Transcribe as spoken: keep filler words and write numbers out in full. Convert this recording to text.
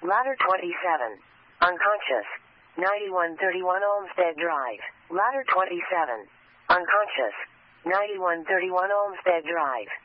Ladder twenty-seven. Unconscious. ninety-one thirty-one Olmsted Drive. Ladder twenty-seven. Unconscious. ninety-one thirty-one Olmsted Drive.